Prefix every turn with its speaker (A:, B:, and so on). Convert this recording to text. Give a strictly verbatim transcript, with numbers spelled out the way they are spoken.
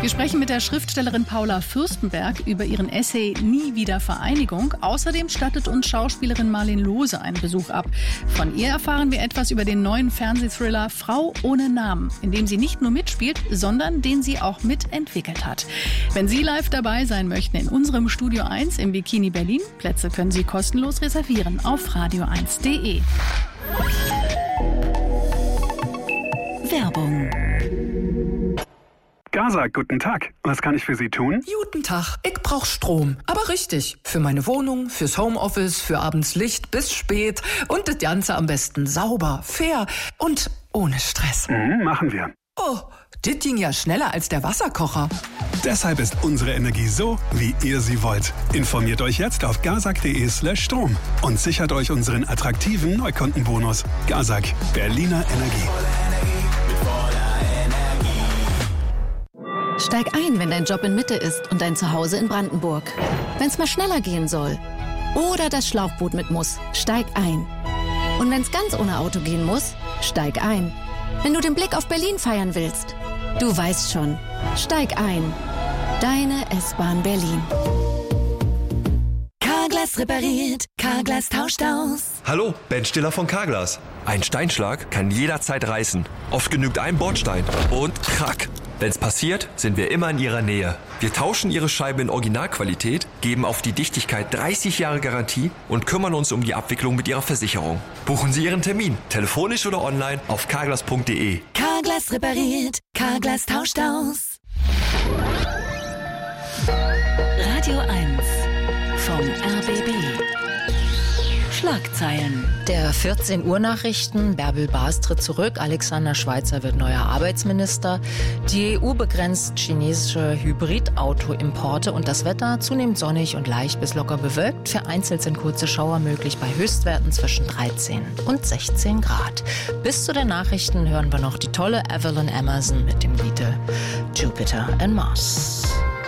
A: Wir sprechen mit der Schriftstellerin Paula Fürstenberg über ihren Essay Nie wieder Vereinigung. Außerdem stattet uns Schauspielerin Marleen Lohse einen Besuch ab. Von ihr erfahren wir etwas über den neuen Fernsehthriller Frau ohne Namen, in dem sie nicht nur mitspielt, sondern den sie auch mitentwickelt hat. Wenn Sie live dabei sein möchten in unserem Studio eins im Bikini Berlin, Plätze können Sie kostenlos reservieren auf radio eins punkt de. Werbung.
B: Gaza, guten Tag. Was kann ich für Sie tun?
C: Guten Tag. Ich brauch Strom. Aber richtig. Für meine Wohnung, fürs Homeoffice, für abends Licht bis spät. Und das Ganze am besten sauber, fair und ohne Stress.
B: Mhm, machen wir.
C: Oh, das ging ja schneller als der Wasserkocher.
B: Deshalb ist unsere Energie so, wie ihr sie wollt. Informiert euch jetzt auf gazak punkt de slash Strom und sichert euch unseren attraktiven Neukundenbonus. Gazak, Berliner Energie.
D: Steig ein, wenn dein Job in Mitte ist und dein Zuhause in Brandenburg. Wenn es mal schneller gehen soll oder das Schlauchboot mit muss, steig ein. Und wenn es ganz ohne Auto gehen muss, steig ein. Wenn du den Blick auf Berlin feiern willst, du weißt schon, steig ein. Deine S-Bahn Berlin. Carglass repariert, Carglass tauscht aus.
E: Hallo, Ben Stiller von Carglass. Ein Steinschlag kann jederzeit reißen. Oft genügt ein Bordstein und krack. Wenn's passiert, sind wir immer in Ihrer Nähe. Wir tauschen Ihre Scheibe in Originalqualität, geben auf die Dichtigkeit dreißig Jahre Garantie und kümmern uns um die Abwicklung mit Ihrer Versicherung. Buchen Sie Ihren Termin, telefonisch oder online auf carglass punkt de.
D: Carglass repariert, Carglass tauscht aus. Radio eins vom R B B. Schlagzeilen.
F: Der vierzehn Uhr Nachrichten, Bärbel Baas tritt zurück, Alexander Schweitzer wird neuer Arbeitsminister, die E U begrenzt chinesische Hybridauto-Importe und das Wetter zunehmend sonnig und leicht bis locker bewölkt. Vereinzelt sind kurze Schauer möglich bei Höchstwerten zwischen dreizehn und sechzehn Grad. Bis zu den Nachrichten hören wir noch die tolle Evelyn Emerson mit dem Titel Jupiter and Mars.